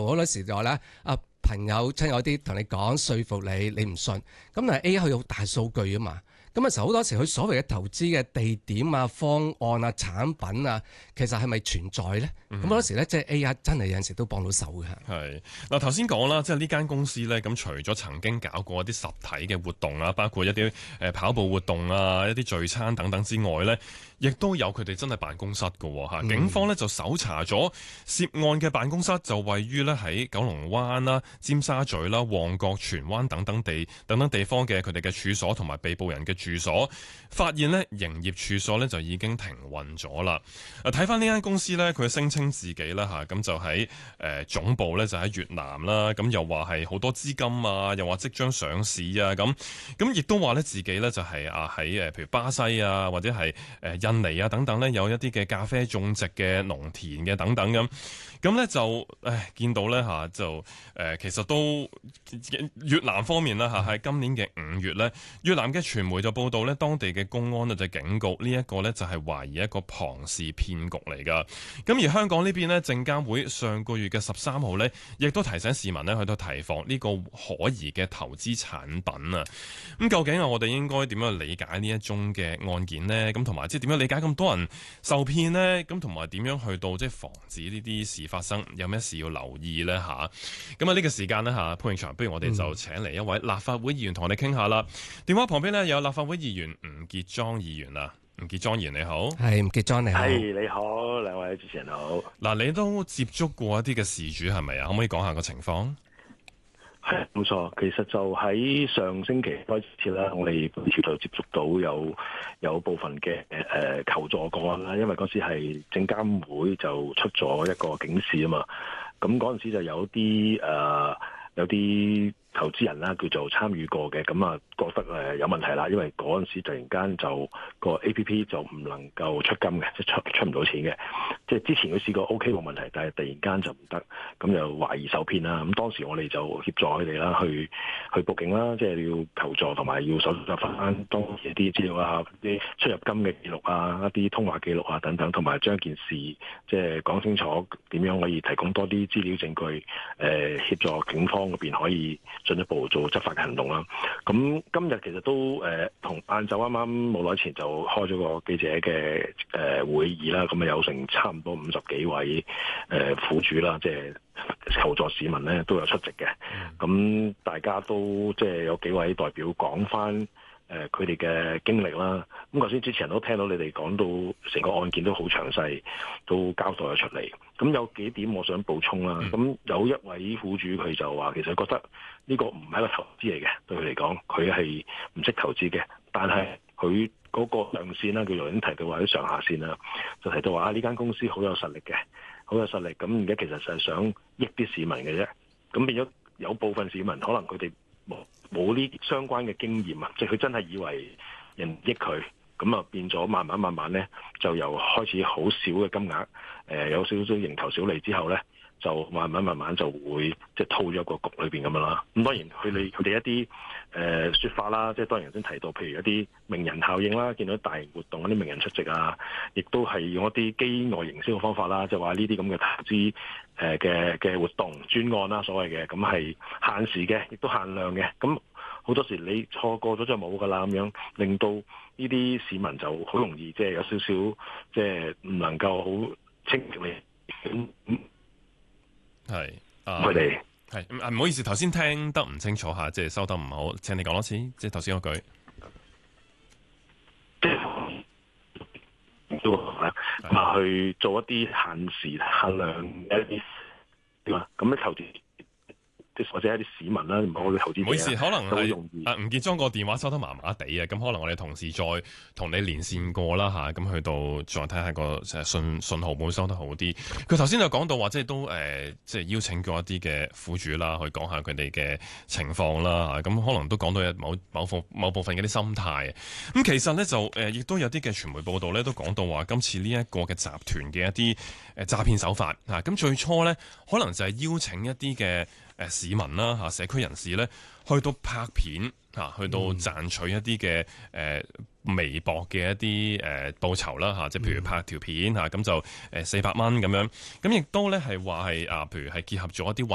好多時就話咧朋友親友啲同你講說服你，你唔信。咁但係 AI 佢有大數據啊嘛。咁嘅時候好多時佢所謂嘅投資嘅地點啊、方案啊、產品啊，其實係咪存在咧？咁好多時咧，即係 AI 真係有陣時都幫到手嘅。 係嗱，頭先講啦，即係呢間公司咧，咁除咗曾經搞過一啲實體嘅活動啊，包括一啲跑步活動啊、一啲聚餐等等之外咧，亦都有佢哋真係辦公室㗎嚇。警方咧就搜查咗涉案嘅辦公室，就位於咧喺九龍灣啦、尖沙咀啦、旺角、荃灣等等地方嘅佢哋嘅處所同埋被捕人嘅住所，發現咧營業處所咧就已經停運咗啦。睇翻呢間公司咧，佢聲稱自己啦嚇，咁就喺總部咧就喺越南啦，咁又話係好多資金啊，又話即將上市啊，咁亦都話咧自己咧就係喺譬如巴西啊或者係印尼啊等等咧有一啲嘅咖啡種植嘅農田嘅等等咁咧就見到咧嚇就其實都越南方面啦嚇喺今年嘅5月咧，越南嘅傳媒就報道咧當地嘅公安就警告呢一個咧就係懷疑一個龐氏騙局嚟㗎。咁而香港呢邊咧證監會上個月嘅13號咧，亦都提醒市民咧去到提防呢個可疑嘅投資產品啊。咁究竟我哋應該點樣理解呢一宗嘅案件呢？咁同埋即係點樣理解咁多人受騙呢？咁同埋點樣去到即係防止呢啲事發生？有咩事要留意呢？吓，咁啊呢個時間呢，吓，潘永祥，不如我哋就請嚟一位立法會議員同我哋傾下啦。電話旁邊呢，有立法會議員吳傑莊議員啊。吳傑莊議員你好。 係吳傑莊你好。 係你好，兩位主持人好。 嗱，你都接觸過一啲嘅事主係咪啊？可唔可以講下個情況？ 係冇錯，其實就喺上星期開始啦，我哋本處就接觸到有部分嘅求助個案啦，因為嗰時係證監會就出咗一個警示啊嘛，咁嗰陣時就有啲投資人啦，叫做參與過嘅，咁啊覺得有問題啦，因為嗰陣時突然間就個 APP 就唔能夠出金嘅，即係出唔到錢嘅。即係之前佢試過 OK 冇問題，但係突然間就唔得，咁就懷疑受騙啦。咁當時我哋就協助佢哋啦，去報警啦，即係要求助同埋要搜集翻當時一啲資料啊，啲出入金嘅記錄啊，一啲通話記錄啊等等，同埋將件事即係講清楚，點樣可以提供多啲資料證據，協助警方嗰邊可以進一步做執法嘅行動啦。咁今日其實都同晏晝啱啱冇耐前就開咗個記者嘅會議啦，咁啊有成差唔多50幾位苦主啦，即係求助市民咧都有出席嘅。咁大家都即係有幾位代表講翻佢哋嘅經歷啦。咁頭先主持人都聽到你哋講到成個案件都好詳細，都交代咗出嚟。咁有幾點我想補充啦。咁有一位苦主佢就話，其實覺得呢個唔係一個投資嚟嘅，對佢嚟講，佢係唔識投資嘅。但係佢嗰個上線啦，叫做已經提到或者上下線啦，就提到話呢間公司好有實力嘅，好有實力。咁而家其實就係想益啲市民嘅啫。咁變咗有部分市民可能佢哋冇呢相關嘅經驗啊，即係佢真係以為人益佢，咁啊變咗慢慢咧，就由開始好少嘅金額，有少少蠅頭小利之後咧，就慢慢就會即係套咗個局裏邊咁樣啦。咁當然佢哋一啲説法啦，即係當然先提到，譬如一啲名人效應啦，見到大型活動嗰啲名人出席啊，亦都係用一啲飢餓營銷嘅方法啦，就話呢啲咁嘅投資嘅活動專案啦，所謂嘅咁係限時嘅，亦都限量嘅。咁好多時你錯過咗就冇㗎啦，咁樣令到呢啲市民就好容易即係有少少即係唔能夠好清晰你係佢哋係唔好意思，頭先聽得唔清楚嚇，即係收得唔好，請你講多次，即係頭先嗰句。 去做一啲限時限量嘅一啲咁咧投資，或者一啲市民啦，唔好嘅投資者。 唔好意思，可能係容易吳傑莊個電話收得麻麻地啊，咁可能我哋同事再同你連線過啦嚇，咁去到再睇下個信號會唔會收得好啲。佢頭先就講到話，即係都即係邀請過一啲嘅苦主啦，去講下佢哋嘅情況啦嚇，咁可能都講到某部分嘅啲心態。咁其實咧就亦都有啲嘅傳媒報道咧，都講到話今次呢一個嘅集團嘅一啲詐騙手法嚇，咁最初咧可能就係邀請一啲嘅市民啦嚇，社區人士咧去到拍片嚇，去到賺取一啲嘅微薄嘅一啲報酬啦嚇，即係譬如拍條片嚇，咁就400蚊咁樣，咁亦都咧係話係譬如係結合咗一啲